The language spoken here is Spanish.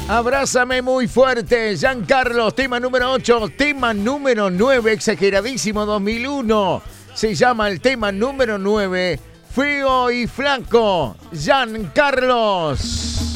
Abrázame muy fuerte, Giancarlo, tema número 8, tema número 9, exageradísimo 2001. Se llama el tema número 9, Feo y Flaco, Giancarlos.